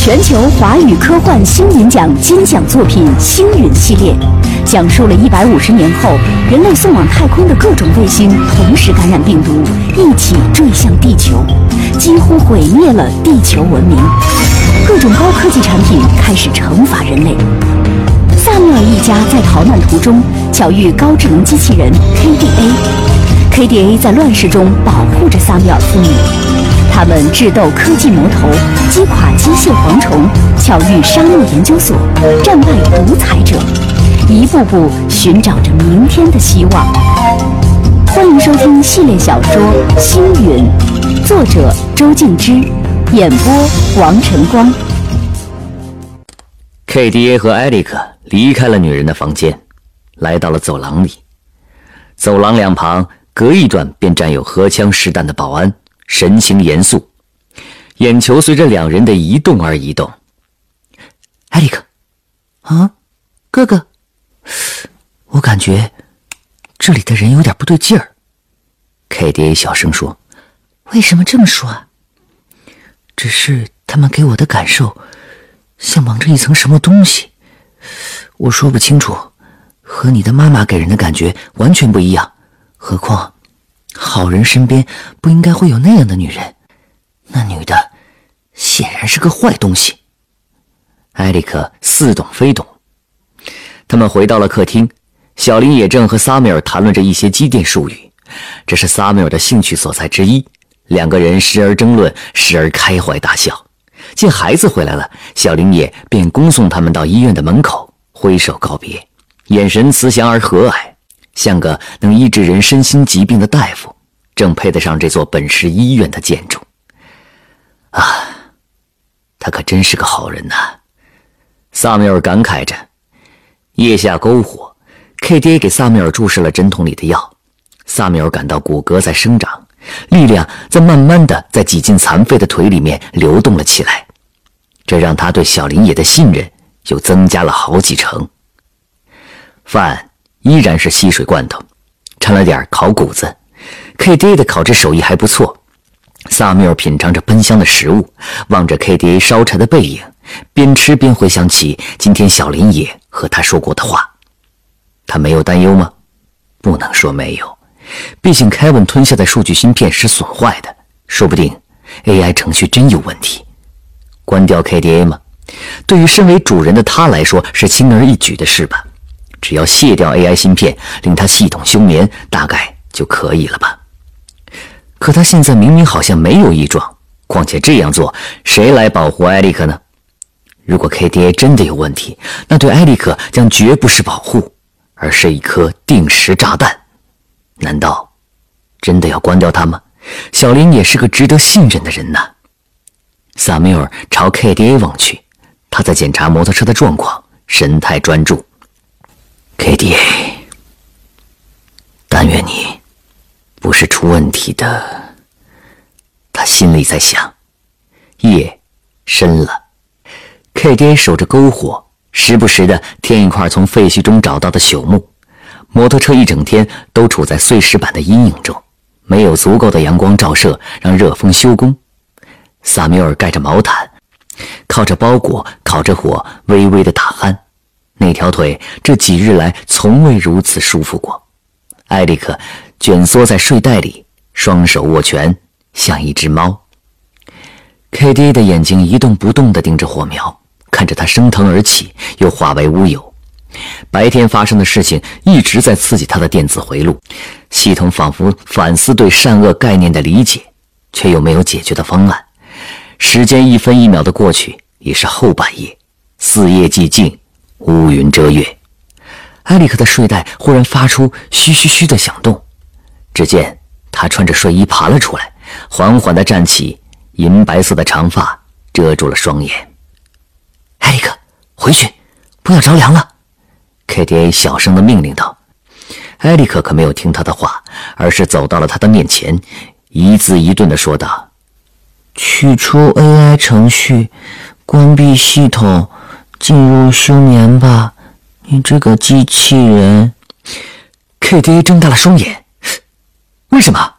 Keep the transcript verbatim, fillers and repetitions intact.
全球华语科幻星云奖金奖作品《星云》系列，讲述了一百五十年后人类送往太空的各种卫星同时感染病毒，一起坠向地球，几乎毁灭了地球文明。各种高科技产品开始惩罚人类。萨缪尔一家在逃难途中巧遇高智能机器人 K D A，K D A 在乱世中保护着萨缪尔父女。他们智斗科技魔头，击垮机械蝗虫，巧遇沙漠研究所，战败独裁者，一步步寻找着明天的希望。欢迎收听系列小说《星云》，作者周静之，演播王晨光。 K D A 和艾利克离开了女人的房间，来到了走廊里。走廊两旁隔一段便站有荷枪实弹的保安，神情严肃，眼球随着两人的移动而移动。艾利克， 啊，哥哥，我感觉这里的人有点不对劲儿。 K D A 小声说。 为什么这么说啊？只是他们给我的感受像蒙着一层什么东西，我说不清楚，和你的妈妈给人的感觉完全不一样。何况好人身边不应该会有那样的女人，那女的显然是个坏东西。 艾利克似懂非懂。他们回到了客厅，小林也正和萨缪尔谈论着一些机电术语，这是萨缪尔的兴趣所在之一。两个人时而争论，时而开怀大笑。见孩子回来了，小林也便恭送他们到医院的门口，挥手告别，眼神慈祥而和蔼，像个能医治人身心疾病的大夫，正配得上这座本市医院的建筑。啊，他可真是个好人呐，萨缪尔感慨着。腋下篝火， K D A 给萨缪尔注射了针筒里的药。萨缪尔感到骨骼在生长，力量在慢慢的在几近残废的腿里面流动了起来，这让他对小林野的信任又增加了好几成。饭依然是稀水罐头，掺了点烤谷子。 K D A 的烤制手艺还不错。萨缪尔品尝着喷香的食物，望着 K D A 烧柴的背影，边吃边回想起今天小林野和他说过的话。他没有担忧吗？不能说没有，毕竟 Kevin 吞下的数据芯片是损坏的，说不定 A I 程序真有问题。关掉 K D A 吗？对于身为主人的他来说是轻而易举的事吧，只要卸掉 A I 芯片，令他系统休眠，大概就可以了吧。可他现在明明好像没有异状，况且这样做谁来保护艾利克呢？如果 K D A 真的有问题，那对艾利克将绝不是保护，而是一颗定时炸弹。难道真的要关掉他吗？小林也是个值得信任的人呐。萨缪尔朝 K D A 望去，他在检查摩托车的状况，神态专注。 K D A， 但愿你不是出问题的。他心里在想。夜深了， K D A 守着篝火，时不时地添一块从废墟中找到的朽木。摩托车一整天都处在碎石板的阴影中，没有足够的阳光照射，让热风休工。萨缪尔盖着毛毯，靠着包裹，烤着火，微微的打鼾。那条腿这几日来从未如此舒服过。艾利克蜷缩在睡袋里，双手握拳，像一只猫。 K D A 的眼睛一动不动地盯着火苗，看着它升腾而起，又化为乌有。白天发生的事情一直在刺激他的电子回路，系统仿佛反思对善恶概念的理解，却又没有解决的方案。时间一分一秒的过去，已是后半夜，四叶寂静，乌云遮月。艾利克的睡袋忽然发出嘘嘘嘘的响动，只见他穿着睡衣爬了出来，缓缓地站起，银白色的长发遮住了双眼。艾利克，回去，不要着凉了。K D A 小声地命令道。艾利克可没有听他的话，而是走到了他的面前，一字一顿地说道：取出 A I 程序，关闭系统，进入休眠吧，你这个机器人。 K D A 睁大了双眼。为什么？